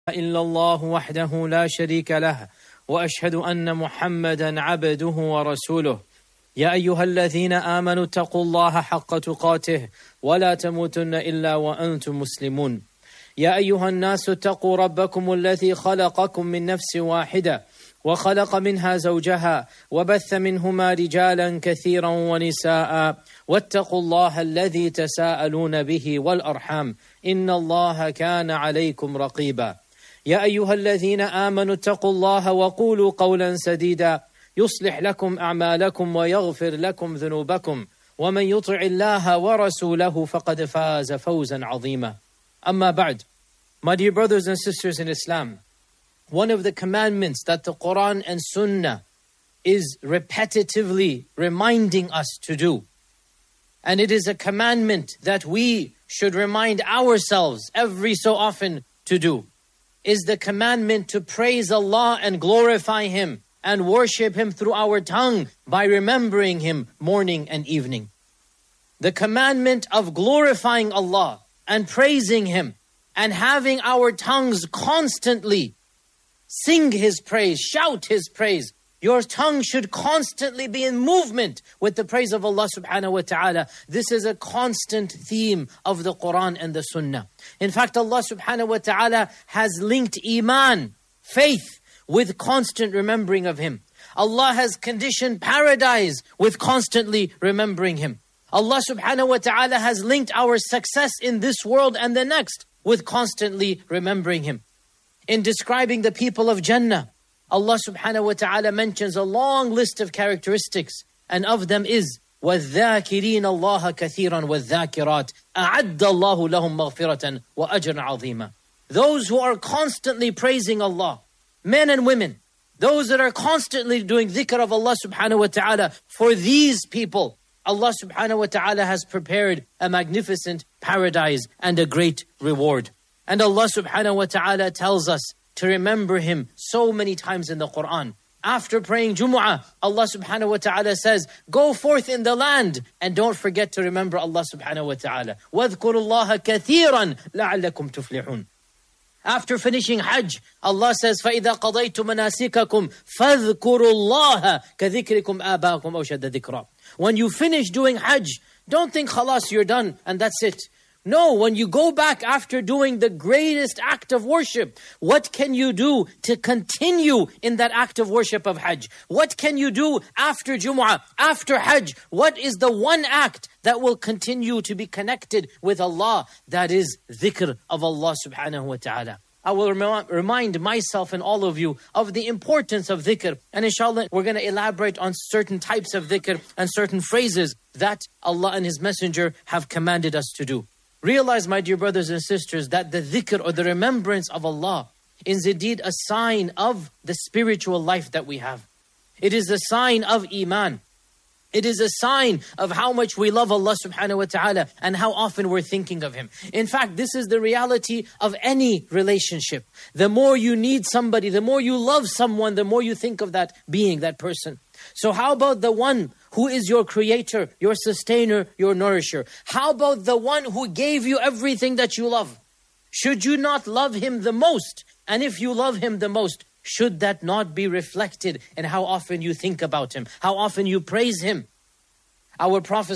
إلا الله وحده لا شريك له وأشهد أن محمدا عبده ورسوله يا أيها الذين آمنوا اتقوا الله حق تقاته ولا تموتن إلا وأنتم مسلمون يا أيها الناس اتقوا ربكم الذي خلقكم من نفس واحدة وخلق منها زوجها وبث منهما رجالا كثيرا ونساء واتقوا الله الذي تساءلون به والأرحام إن الله كان عليكم رقيبا يا أيها الذين آمنوا اتقوا الله وقولوا قولا سديدا يصلح لكم أعمالكم ويغفر لكم ذنوبكم ومن يطع الله ورسوله فقد فاز فوزا عظيما أما بعد. My dear brothers and sisters in Islam, one of the commandments that the Quran and Sunnah is repetitively reminding us to do, and it is a commandment that we should remind ourselves every so often to do, is the commandment to praise Allah and glorify Him and worship Him through our tongue by remembering Him morning and evening. The commandment of glorifying Allah and praising Him and having our tongues constantly sing His praise, shout His praise. Your tongue should constantly be in movement with the praise of Allah subhanahu wa ta'ala. This is a constant theme of the Quran and the Sunnah. In fact, Allah subhanahu wa ta'ala has linked Iman, faith, with constant remembering of Him. Allah has conditioned paradise with constantly remembering Him. Allah subhanahu wa ta'ala has linked our success in this world and the next with constantly remembering Him. In describing the people of Jannah, Allah subhanahu wa ta'ala mentions a long list of characteristics, and of them is وَالذَّاكِرِينَ اللَّهَ كَثِيرًا وَالذَّاكِرَاتِ أَعَدَّ اللَّهُ لَهُمْ مَغْفِرَةً وَأَجْرًا عَظِيمًا. Those who are constantly praising Allah, men and women, those that are constantly doing dhikr of Allah subhanahu wa ta'ala, for these people, Allah subhanahu wa ta'ala has prepared a magnificent paradise and a great reward. And Allah subhanahu wa ta'ala tells us to remember Him so many times in the Quran. After praying Jumu'ah, Allah subhanahu wa ta'ala says, go forth in the land and don't forget to remember Allah subhanahu wa ta'ala. وَاذْكُرُوا اللَّهَ كَثِيرًا لَعَلَّكُمْ تُفْلِحُونَ. After finishing Hajj, Allah says, فَإِذَا قَضَيْتُمْ مَنَاسِكَكُمْ فَاذْكُرُوا اللَّهَ كَذِكْرِكُمْ آبَاكُمْ أَوْ شَدَّ ذِكْرًا. When you finish doing Hajj, don't think, khalas, you're done and that's it. No, when you go back after doing the greatest act of worship, what can you do to continue in that act of worship of Hajj? What can you do after Jumu'ah, after Hajj? What is the one act that will continue to be connected with Allah? That is dhikr of Allah subhanahu wa ta'ala. I will remind myself and all of you of the importance of dhikr. And inshallah, we're going to elaborate on certain types of dhikr and certain phrases that Allah and His Messenger have commanded us to do. Realize, my dear brothers and sisters, that the dhikr or the remembrance of Allah is indeed a sign of the spiritual life that we have. It is a sign of Iman. It is a sign of how much we love Allah subhanahu wa ta'ala and how often we're thinking of Him. In fact, this is the reality of any relationship. The more you need somebody, the more you love someone, the more you think of that being, that person. So how about the one who is your creator, your sustainer, your nourisher? How about the one who gave you everything that you love? Should you not love Him the most? And if you love Him the most, should that not be reflected in how often you think about Him, how often you praise Him? Our Prophet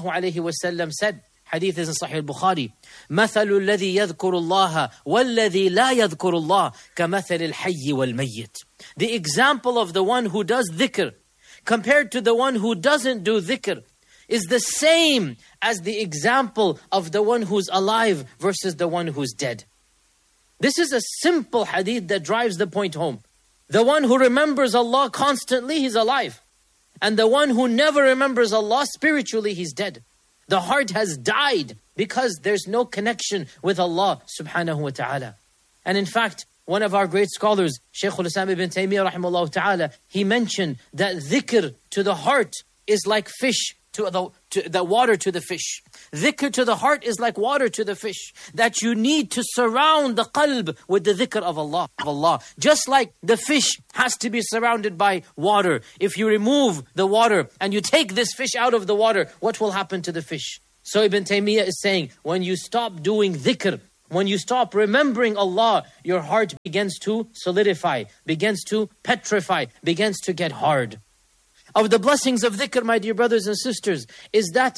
ﷺ said, hadith is in Sahih al-Bukhari, مَثَلُ الَّذِي يَذْكُرُ اللَّهَ وَالَّذِي لَا يَذْكُرُ اللَّهِ كَمَثَلِ الْحَيِّ وَالْمَيِّتِ. The example of the one who does dhikr compared to the one who doesn't do dhikr is the same as the example of the one who's alive versus the one who's dead. This is a simple hadith that drives the point home. The one who remembers Allah constantly, he's alive. And the one who never remembers Allah spiritually, he's dead. The heart has died because there's no connection with Allah subhanahu wa ta'ala. And in fact, one of our great scholars, Shaykh al-Islam ibn Taymiyyah rahimahullah ta'ala, he mentioned that dhikr to the heart is like fish to the water to the fish. Dhikr to the heart is like water to the fish. That you need to surround the qalb with the dhikr of Allah. Just like the fish has to be surrounded by water. If you remove the water and you take this fish out of the water, what will happen to the fish? So Ibn Taymiyyah is saying, when you stop doing dhikr, When you stop remembering Allah, your heart begins to solidify, begins to petrify, begins to get hard. Of the blessings of dhikr, my dear brothers and sisters, is that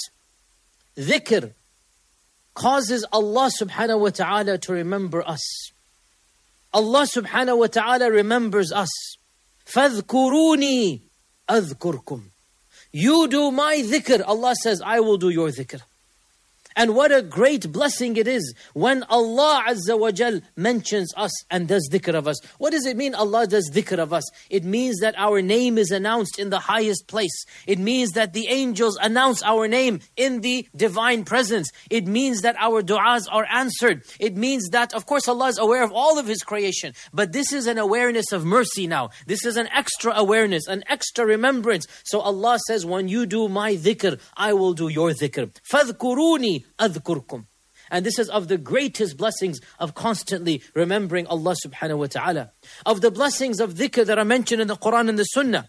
dhikr causes Allah subhanahu wa ta'ala to remember us. Allah subhanahu wa ta'ala remembers us. فَاذْكُرُونِي أَذْكُرْكُمْ. You do my dhikr, Allah says, I will do your dhikr. And what a great blessing it is when Allah Azza wa Jal mentions us and does dhikr of us. What does it mean Allah does dhikr of us? It means that our name is announced in the highest place. It means that the angels announce our name in the divine presence. It means that our du'as are answered. It means that, of course, Allah is aware of all of His creation. But this is an awareness of mercy now. This is an extra awareness, an extra remembrance. So Allah says, when you do my dhikr, I will do your dhikr. فَاذْكُرُونِي أذكركم. And this is of the greatest blessings of constantly remembering Allah subhanahu wa ta'ala. Of the blessings of dhikr that are mentioned in the Quran and the Sunnah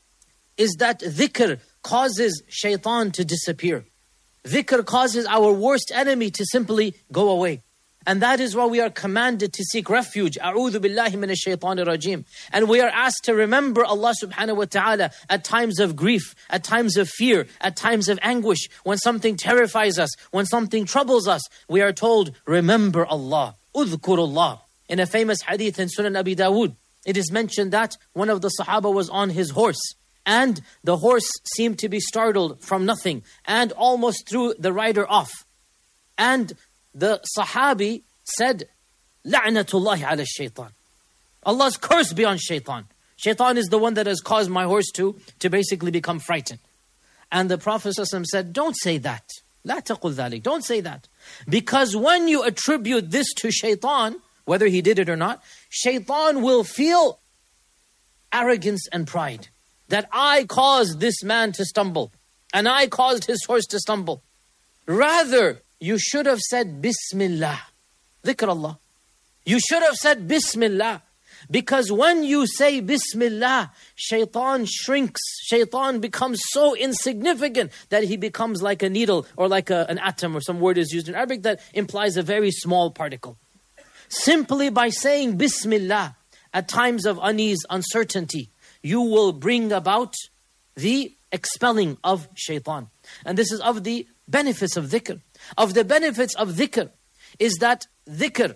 is that dhikr causes shaitan to disappear. Dhikr causes our worst enemy to simply go away. And that is why we are commanded to seek refuge. أعوذ بالله من الشيطان الرجيم. And we are asked to remember Allah subhanahu wa ta'ala at times of grief, at times of fear, at times of anguish. When something terrifies us, when something troubles us, we are told, remember Allah. Udhkurullah. In a famous hadith in Sunan Abi Dawood, it is mentioned that one of the Sahaba was on his horse. And the horse seemed to be startled from nothing and almost threw the rider off. And the Sahabi said, La'natullahi ala shaitan. Allah's curse be on shaitan. Shaitan is the one that has caused my horse to basically become frightened. And the Prophet ﷺ said, don't say that. La taqul dhalik. Don't say that. Because when you attribute this to shaitan, whether he did it or not, shaitan will feel arrogance and pride. That I caused this man to stumble. And I caused his horse to stumble. Rather, you should have said Bismillah. Dhikr Allah. You should have said Bismillah. Because when you say Bismillah, shaitan shrinks. Shaitan becomes so insignificant that he becomes like a needle or like an atom, or some word is used in Arabic that implies a very small particle. Simply by saying Bismillah at times of unease, uncertainty, you will bring about the expelling of shaitan. And this is of the benefits of dhikr. Of the benefits of dhikr is that dhikr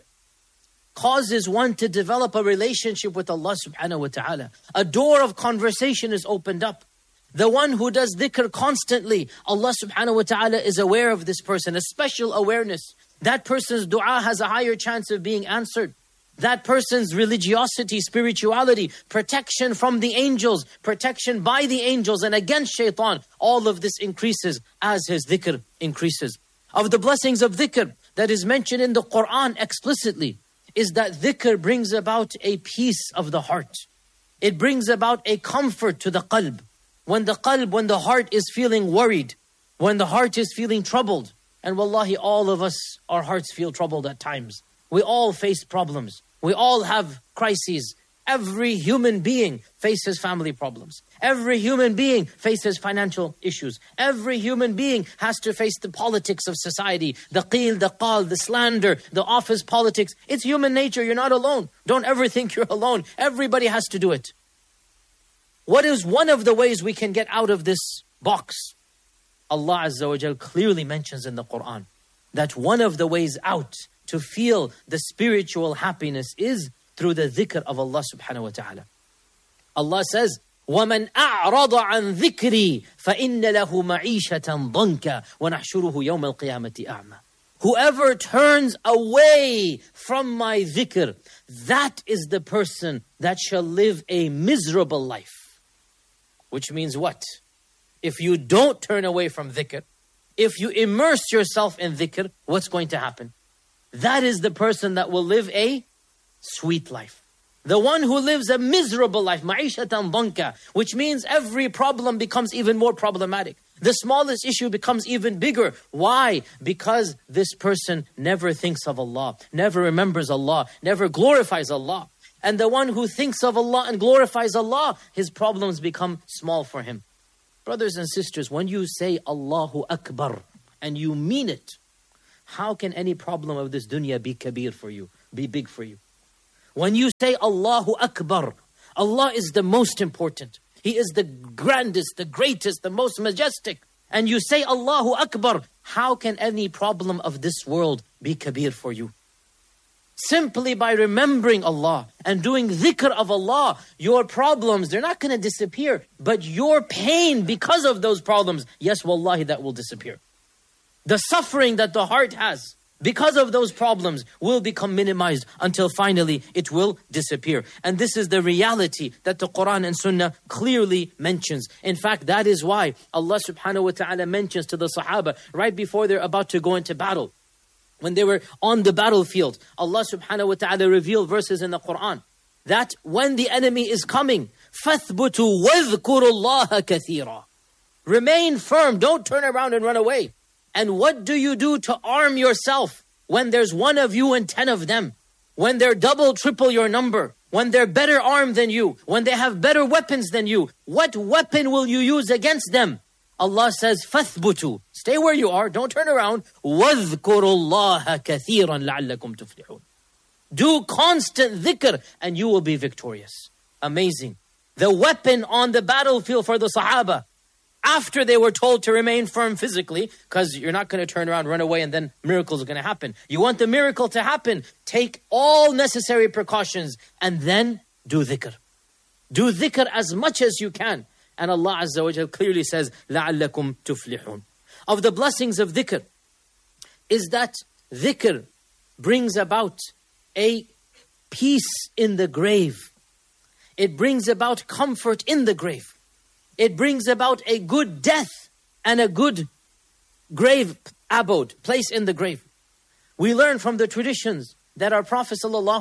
causes one to develop a relationship with Allah subhanahu wa ta'ala. A door of conversation is opened up. The one who does dhikr constantly, Allah subhanahu wa ta'ala is aware of this person, a special awareness. That person's dua has a higher chance of being answered. That person's religiosity, spirituality, protection from the angels, protection by the angels and against shaitan, all of this increases as his dhikr increases. Of the blessings of dhikr that is mentioned in the Quran explicitly is that dhikr brings about a peace of the heart. It brings about a comfort to the qalb. When the heart is feeling worried, when the heart is feeling troubled, and wallahi, all of us, our hearts feel troubled at times. We all face problems. We all have crises. Every human being faces family problems. Every human being faces financial issues. Every human being has to face the politics of society, the qeel, the qal, the slander, the office politics. It's human nature. You're not alone. Don't ever think you're alone. Everybody has to do it. What is one of the ways we can get out of this box? Allah Azza wa Jal clearly mentions in the Quran that one of the ways out to feel the spiritual happiness is through the dhikr of Allah subhanahu wa ta'ala. Allah says, وَمَنْ أَعْرَضَ عَنْ ذِكْرِي فَإِنَّ لَهُ مَعِيشَةً ضَنْكَ وَنَحْشُرُهُ يَوْمَ الْقِيَامَةِ أَعْمَى. Whoever turns away from my dhikr, that is the person that shall live a miserable life. Which means what? If you don't turn away from dhikr, if you immerse yourself in dhikr, what's going to happen? That is the person that will live a sweet life. The one who lives a miserable life, ma'ishatan dhanka, which means every problem becomes even more problematic. The smallest issue becomes even bigger. Why? Because this person never thinks of Allah, never remembers Allah, never glorifies Allah. And the one who thinks of Allah and glorifies Allah, his problems become small for him. Brothers and sisters, when you say Allahu Akbar and you mean it, how can any problem of this dunya be kabir for you, be big for you? When you say Allahu Akbar, Allah is the most important. He is the grandest, the greatest, the most majestic. And you say Allahu Akbar, how can any problem of this world be kabir for you? Simply by remembering Allah and doing dhikr of Allah, your problems, they're not going to disappear. But your pain because of those problems, yes, wallahi, that will disappear. The suffering that the heart has because of those problems will become minimized until finally it will disappear. And this is the reality that the Quran and Sunnah clearly mentions. In fact, that is why Allah subhanahu wa ta'ala mentions to the Sahaba right before they're about to go into battle. When they were on the battlefield, Allah subhanahu wa ta'ala revealed verses in the Quran that when the enemy is coming, فَاثْبُتُوا وَاذْكُرُوا اللَّهَ كَثِيرًا. Remain firm, don't turn around and run away. And what do you do to arm yourself when there's one of you and 10 of them? When they're double, triple your number? When they're better armed than you? When they have better weapons than you? What weapon will you use against them? Allah says, فَاثْبُتُوا. Stay where you are, don't turn around. وَاذْكُرُوا اللَّهَ كَثِيرًا لَعَلَّكُمْ تُفْلِحُونَ. Do constant dhikr and you will be victorious. Amazing. The weapon on the battlefield for the Sahaba, after they were told to remain firm physically, because you're not going to turn around, run away, and then miracles are going to happen. You want the miracle to happen, take all necessary precautions and then do dhikr. Do dhikr as much as you can. And Allah Azza wa Jal clearly says, لَعَلَّكُمْ تُفْلِحُونَ. Of the blessings of dhikr is that dhikr brings about a peace in the grave. It brings about comfort in the grave. It brings about a good death and a good grave abode, place in the grave. We learn from the traditions that our Prophet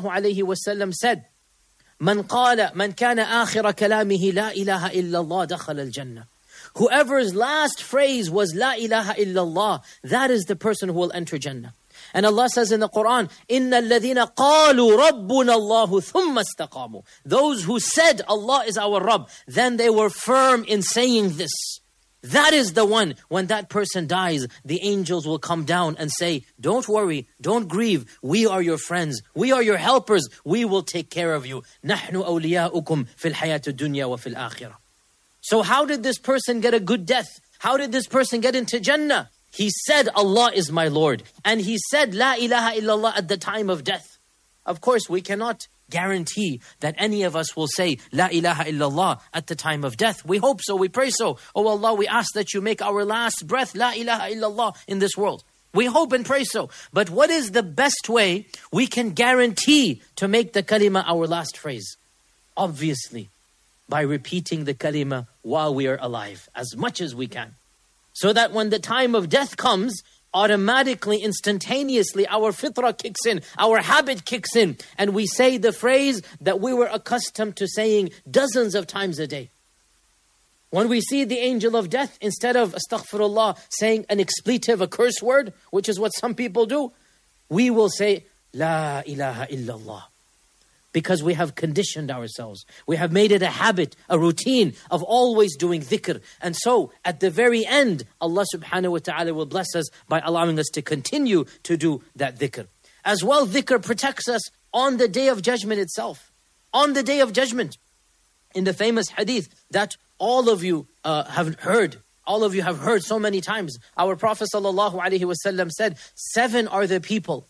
ﷺ said, من كان آخر كلامه لا إله إلا الله دخل الجنة. Whoever's last phrase was La ilaha illallah, that is the person who will enter Jannah. And Allah says in the Quran, إِنَّ الَّذِينَ قَالُوا رَبُّنَا اللَّهُ ثُمَّ اسْتَقَامُوا. Those who said Allah is our Rabb, then they were firm in saying this. That is the one, when that person dies, the angels will come down and say, don't worry, don't grieve, we are your friends, we are your helpers, we will take care of you. نَحْنُ أَوْلِيَاؤُكُمْ فِي الْحَيَاةِ الدُّنْيَا وَفِي الْآخِرَةِ. So how did this person get a good death? How did this person get into Jannah? He said, Allah is my Lord. And he said, La ilaha illallah at the time of death. Of course, we cannot guarantee that any of us will say, La ilaha illallah at the time of death. We hope so, we pray so. Oh Allah, we ask that you make our last breath, La ilaha illallah, in this world. We hope and pray so. But what is the best way we can guarantee to make the kalima our last phrase? Obviously, by repeating the kalima while we are alive, as much as we can. So that when the time of death comes, automatically, instantaneously, our fitrah kicks in, our habit kicks in, and we say the phrase that we were accustomed to saying dozens of times a day. When we see the angel of death, instead of astaghfirullah, saying an expletive, a curse word, which is what some people do, we will say, La ilaha illallah. Because we have conditioned ourselves. We have made it a habit, a routine of always doing dhikr. And so, at the very end, Allah subhanahu wa ta'ala will bless us by allowing us to continue to do that dhikr. As well, dhikr protects us on the day of judgment itself. On the day of judgment. In the famous hadith that all of you have heard so many times. Our Prophet ﷺ said, 7 are the people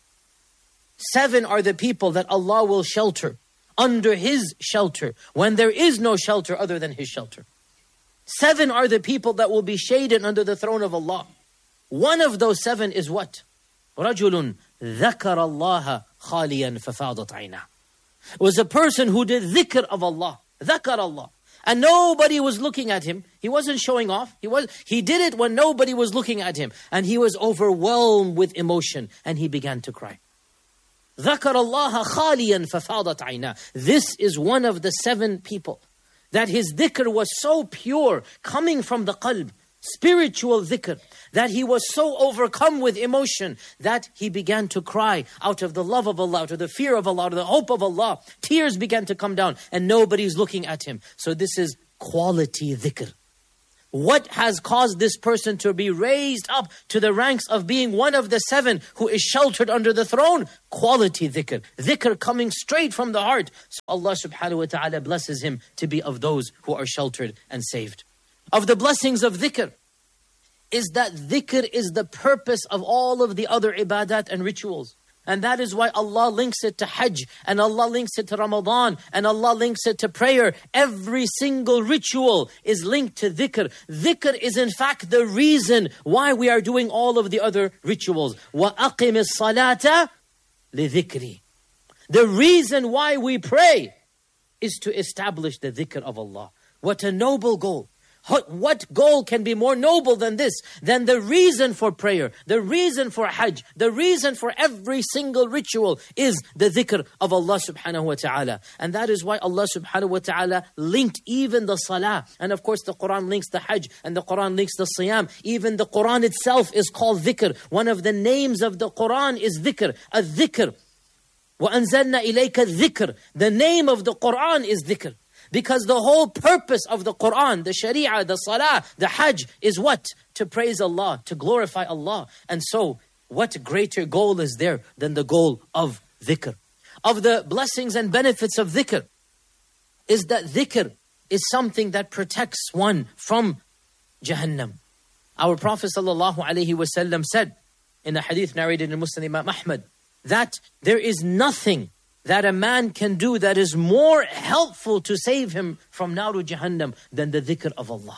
that Allah will shelter under His shelter when there is no shelter other than His shelter. 7 are the people that will be shaded under the throne of Allah. One of those 7 is what? رَجُلٌ ذَكَرَ اللَّهَ خَالِيًا فَفَاضَتْ عَيْنَهُ. It was a person who did dhikr of Allah. ذَكَرَ Allah. And nobody was looking at him. He wasn't showing off. He did it when nobody was looking at him. And he was overwhelmed with emotion. And he began to cry. ذَكَرَ اللَّهَ خَالِيًا فَفَاضَتْ عَيْنَهُ. This is one of the 7 people that his dhikr was so pure, coming from the qalb, spiritual dhikr, that he was so overcome with emotion that he began to cry out of the love of Allah, out of the fear of Allah, out of the hope of Allah. Tears began to come down and nobody's looking at him. So this is quality dhikr. What has caused this person to be raised up to the ranks of being one of the 7 who is sheltered under the throne? Quality dhikr. Dhikr coming straight from the heart. So Allah subhanahu wa ta'ala blesses him to be of those who are sheltered and saved. Of the blessings of dhikr is that dhikr is the purpose of all of the other ibadat and rituals. And that is why Allah links it to Hajj, and Allah links it to Ramadan, and Allah links it to prayer. Every single ritual is linked to dhikr. Dhikr is in fact the reason why we are doing all of the other rituals. وَأَقِمِ الصَّلَاةَ لِذِكْرِ. The reason why we pray is to establish the dhikr of Allah. What a noble goal. What goal can be more noble than this? Than the reason for prayer, the reason for Hajj, the reason for every single ritual is the dhikr of Allah subhanahu wa ta'ala. And that is why Allah subhanahu wa ta'ala linked even the salah. And of course the Quran links the Hajj, and the Quran links the Siyam. Even the Quran itself is called dhikr. One of the names of the Quran is dhikr, al-dhikr. وَأَنزَلْنَا إِلَيْكَ الذِّكْر. The name of the Quran is dhikr. Because the whole purpose of the Quran, the Sharia, the Salah, the Hajj is what? To praise Allah, to glorify Allah. And so, what greater goal is there than the goal of dhikr? Of the blessings and benefits of dhikr is that dhikr is something that protects one from Jahannam. Our Prophet ﷺ said in a hadith narrated in Muslim Imam Ahmad that there is nothing that a man can do that is more helpful to save him from Naru Jahannam than the dhikr of Allah.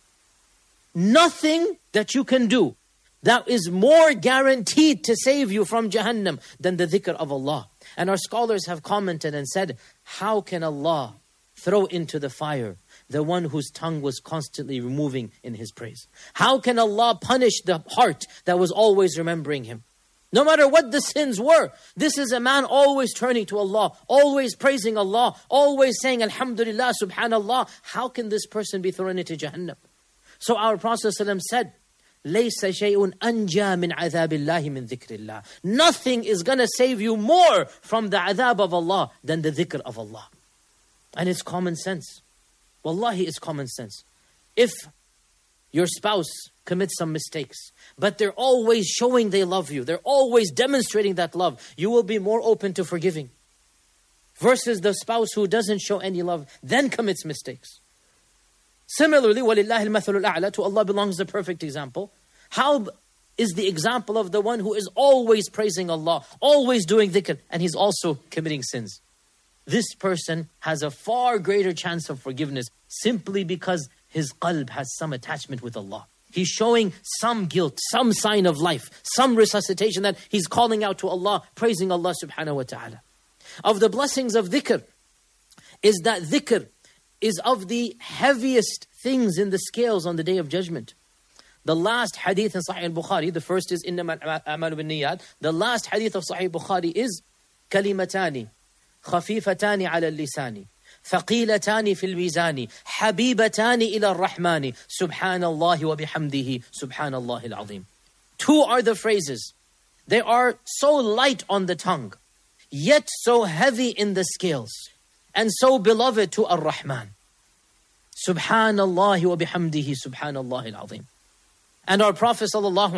Nothing that you can do that is more guaranteed to save you from Jahannam than the dhikr of Allah. And our scholars have commented and said, how can Allah throw into the fire the one whose tongue was constantly removing in his praise? How can Allah punish the heart that was always remembering Him? No matter what the sins were, this is a man always turning to Allah, always praising Allah, always saying Alhamdulillah, Subhanallah. How can this person be thrown into Jahannam? So our Prophet ﷺ said, لَيْسَ شَيْءٌ أَنْجَى مِنْ عَذَابِ اللَّهِ مِنْ ذِكْرِ اللَّهِ. Nothing is going to save you more from the adhab of Allah than the dhikr of Allah. And it's common sense. Wallahi, it's common sense. If your spouse commits some mistakes, but they're always showing they love you, they're always demonstrating that love, you will be more open to forgiving. Versus the spouse who doesn't show any love, then commits mistakes. Similarly, وَلِلَّهِ الْمَثَلُ الْأَعْلَى, to Allah belongs the perfect example. How is the example of the one who is always praising Allah, always doing dhikr, and he's also committing sins? This person has a far greater chance of forgiveness simply because his qalb has some attachment with Allah. He's showing some guilt, some sign of life, some resuscitation that he's calling out to Allah, praising Allah subhanahu wa ta'ala. Of the blessings of dhikr is that dhikr is of the heaviest things in the scales on the Day of Judgment. The last hadith in Sahih al-Bukhari, the first is إِنَّمَا الْأَعْمَالُ بِالنِّيَّاتِ. The last hadith of Sahih Bukhari is كَلِمَتَانِ خَفِيفَتَانِ عَلَى اللِّسَانِ ثقيلتان في الميزان حبيبتان إلى الرحمن سبحان الله وبحمده سبحان الله العظيم. 2 are the phrases. They are so light on the tongue, yet so heavy in the scales, and so beloved to Ar-Rahman. سبحان الله وبحمده سبحان الله العظيم. And our Prophet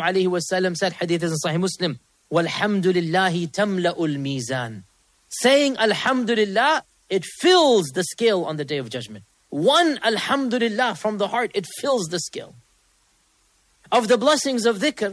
ﷺ said, hadith is in Sahih Muslim, وَالْحَمْدُ لِلَّهِ تَمْلَأُ الْمِيزَانِ. Saying Alhamdulillah, it fills the scale on the Day of Judgment. One Alhamdulillah from the heart, it fills the scale. Of the blessings of dhikr,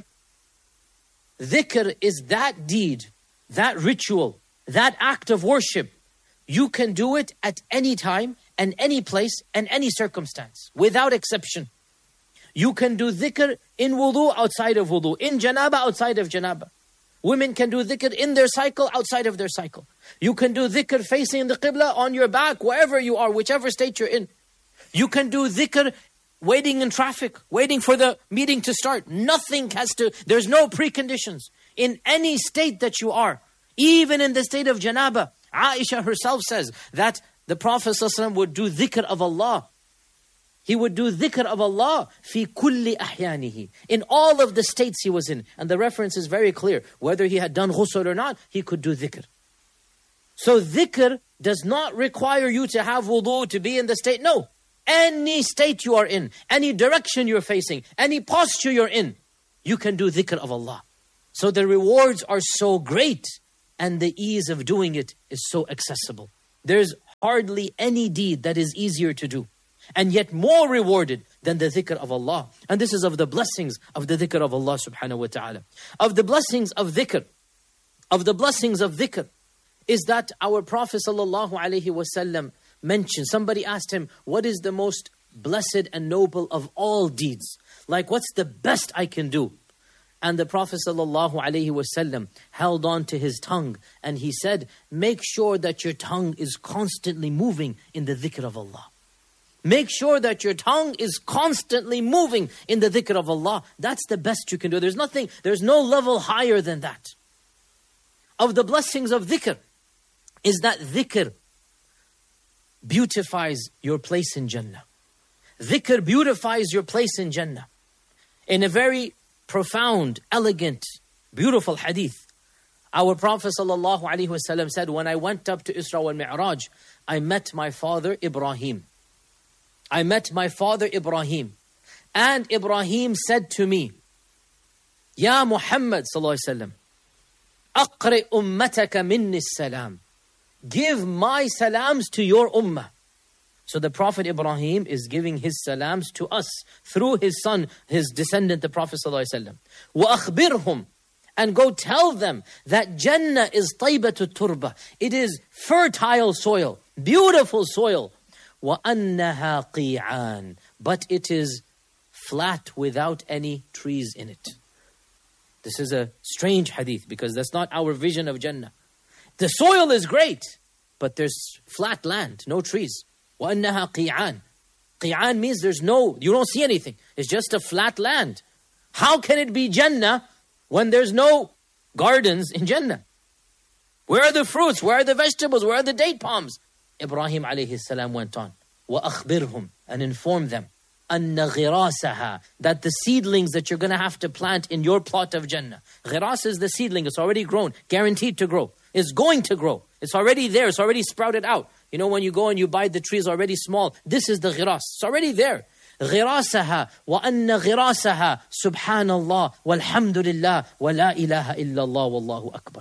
dhikr is that deed, that ritual, that act of worship. You can do it at any time and any place and any circumstance, without exception. You can do dhikr in wudu, outside of wudu, in janaba, outside of janaba. Women can do dhikr in their cycle, outside of their cycle. You can do dhikr facing the qibla, on your back, wherever you are, whichever state you're in. You can do dhikr waiting in traffic, waiting for the meeting to start. Nothing has to, there's no preconditions. In any state that you are, even in the state of janaba, Aisha herself says that the Prophet ﷺ would do dhikr of Allah. He would do dhikr of Allah fi kulli ahyanihi, in all of the states he was in. And the reference is very clear. Whether he had done ghusl or not, he could do dhikr. So dhikr does not require you to have wudu to be in the state. No. Any state you are in, any direction you're facing, any posture you're in, you can do dhikr of Allah. So the rewards are so great and the ease of doing it is so accessible. There's hardly any deed that is easier to do and yet more rewarded than the dhikr of Allah. And this is of the blessings of the dhikr of Allah subhanahu wa ta'ala. Of the blessings of dhikr, is that our Prophet sallallahu alaihi wasallam mentioned, somebody asked him, what is the most blessed and noble of all deeds? Like, what's the best I can do? And the Prophet sallallahu alaihi wasallam held on to his tongue and he said, make sure that your tongue is constantly moving in the dhikr of Allah. Make sure that your tongue is constantly moving in the dhikr of Allah. That's the best you can do. There's no level higher than that. Of the blessings of dhikr is that dhikr beautifies your place in Jannah. Dhikr beautifies your place in Jannah. In a very profound, elegant, beautiful hadith, our Prophet ﷺ said, when I went up to Isra wal Mi'raj, I met my father Ibrahim. And Ibrahim said to me, Ya Muhammad ﷺ, أقرئ أمتك مني السلام. Give my salams to your ummah. So the Prophet Ibrahim is giving his salams to us through his son, his descendant, the Prophet ﷺ. وَأَخْبِرْهُمْ, and go tell them that Jannah is طَيْبَةُ التُّرْبَةِ. It is fertile soil, beautiful soil. وَأَنَّهَا قِيعَانٌ, but it is flat without any trees in it. This is a strange hadith because that's not our vision of Jannah. The soil is great, but there's flat land, no trees. وَأَنَّهَا قِيعَانٌ. Qi'an means you don't see anything. It's just a flat land. How can it be Jannah when there's no gardens in Jannah? Where are the fruits? Where are the vegetables? Where are the date palms? Ibrahim alayhi salam went on, وَأَخْبِرْهُمْ, and inform them, أَنَّ غِرَاسَهَا, that the seedlings that you're going to have to plant in your plot of Jannah. Ghiras is the seedling, it's already grown, guaranteed to grow. It's going to grow. It's already there, it's already sprouted out. You know, when you go and you buy the trees already small, this is the ghiras. It's already there. غِرَاسَهَا وَأَنَّ غِرَاسَهَا سُبْحَانَ اللَّهِ وَالْحَمْدُ لِلَّهِ وَلَا إِلَهَ إِلَّا اللَّهِ وَاللَّهُ أَكْبَرُ.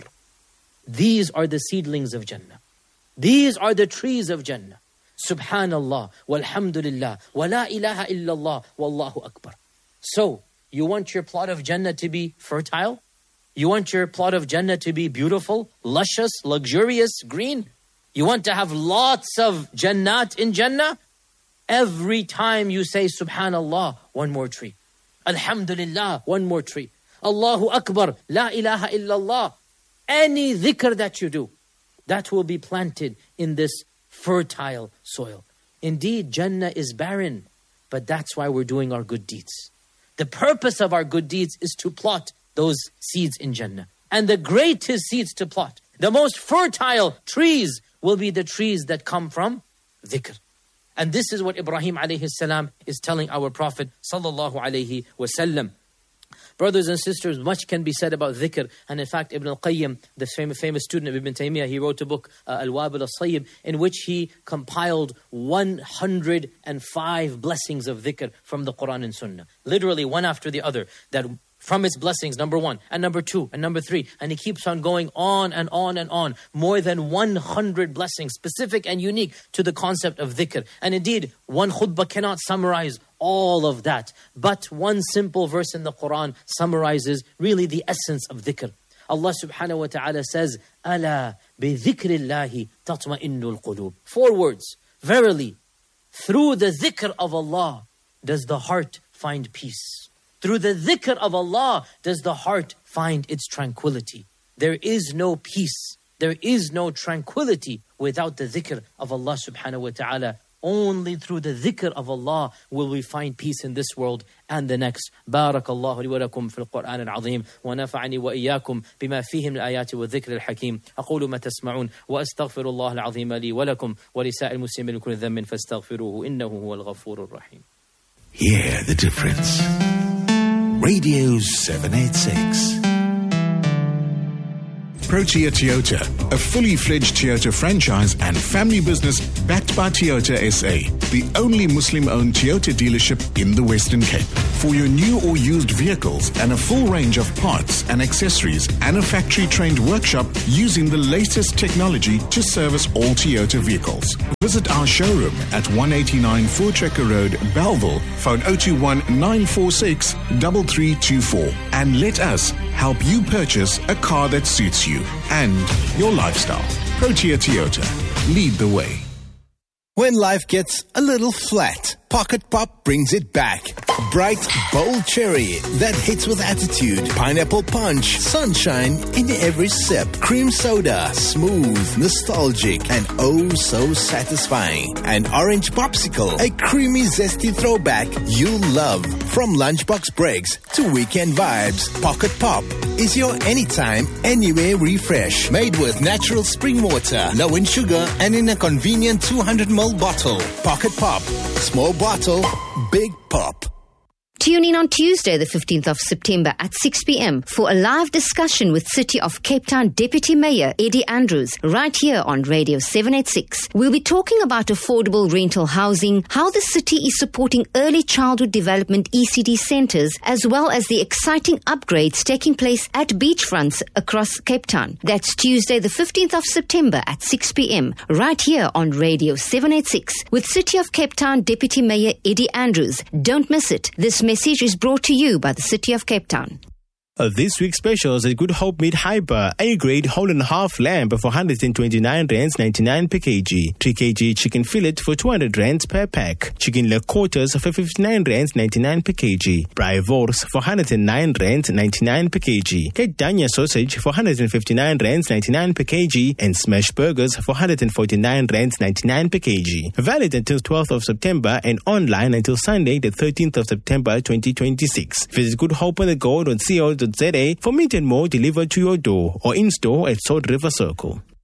These are the seedlings of Jannah. These are the trees of Jannah. Subhanallah, walhamdulillah, wa la ilaha illallah, wallahu akbar. So, you want your plot of Jannah to be fertile? You want your plot of Jannah to be beautiful, luscious, luxurious, green? You want to have lots of Jannat in Jannah? Every time you say Subhanallah, one more tree. Alhamdulillah, one more tree. Allahu Akbar, la ilaha illallah. Any dhikr that you do, that will be planted in this fertile soil. Indeed, Jannah is barren, but that's why we're doing our good deeds. The purpose of our good deeds is to plot those seeds in Jannah. And the greatest seeds to plot, the most fertile trees, will be the trees that come from dhikr. And this is what Ibrahim alayhi salam is telling our Prophet sallallahu alayhi wasallam. Brothers and sisters, much can be said about dhikr. And in fact, Ibn al-Qayyim, the famous student of Ibn Taymiyyah, he wrote a book, Al-Wabil al-Sayyib, in which he compiled 105 blessings of dhikr from the Quran and Sunnah. Literally one after the other. That from its blessings, number 1, and number 2, and number 3. And he keeps on going on and on and on. More than 100 blessings, specific and unique to the concept of dhikr. And indeed, one khutbah cannot summarize all of that. But one simple verse in the Quran summarizes really the essence of dhikr. Allah subhanahu wa ta'ala says, أَلَا بِذِكْرِ اللَّهِ تَطْمَئِنُّ الْقُلُوبِ. 4 words. Verily, through the dhikr of Allah does the heart find peace. Through the dhikr of Allah does the heart find its tranquility. There is no peace, there is no tranquility without the dhikr of Allah subhanahu wa ta'ala. Only through the dhikr of Allah will we find peace in this world and the next. Barakallahu li wa lakum fil Qur'an al-azim wa nafa'ani wa iyyakum bima fihi min al-ayati wa dhikr al-hakim. Aqulu ma tasma'un wa astaghfirullah al-azim li wa lakum wa li sa'il muslimin min kulli dhanbin fastaghfiruhu innahu huwal ghafurur rahim. Hear the difference. Radio 786. Protea Toyota, a fully fledged Toyota franchise and family business backed by Toyota SA, the only Muslim-owned Toyota dealership in the Western Cape. For your new or used vehicles and a full range of parts and accessories and a factory-trained workshop using the latest technology to service all Toyota vehicles. Visit our showroom at 189 Voortrekker Road, Bellville, phone 021 946 3324, and let us help you purchase a car that suits you and your lifestyle. Protea Toyota, lead the way. When life gets a little flat, Pocket Pop brings it back. Bright, bold cherry that hits with attitude. Pineapple punch, sunshine in every sip. Cream soda, smooth, nostalgic, and oh so satisfying. And orange popsicle, a creamy, zesty throwback you'll love. From lunchbox breaks to weekend vibes, Pocket Pop is your anytime, anywhere refresh. Made with natural spring water, low in sugar, and in a convenient 200ml bottle. Pocket Pop. Small bottle, big pop. Tune in on Tuesday, the 15th of September at 6 p.m. for a live discussion with City of Cape Town Deputy Mayor Eddie Andrews right here on Radio 786. We'll be talking about affordable rental housing, how the city is supporting early childhood development ECD centres, as well as the exciting upgrades taking place at beachfronts across Cape Town. That's Tuesday, the 15th of September at 6 p.m. right here on Radio 786 with City of Cape Town Deputy Mayor Eddie Andrews. Don't miss it. This message is brought to you by the City of Cape Town. This week's specials at Good Hope Meat Hyper. A-grade whole and half lamb for 129 rands 99 per kg. 3 kg chicken fillet for 200 rands per pack. Chicken leg quarters for 59 rands 99 per kg. Braai wors for 109 rands 99 per kg. Get Dania sausage for 159 rands 99 per kg. And smash burgers for 149 rands 99 per kg. Valid until 12th of September and online until Sunday the 13th of September 2026. Visit goodhopeonthego.co.za for meat and more delivered to your door or in-store at Sword River Circle.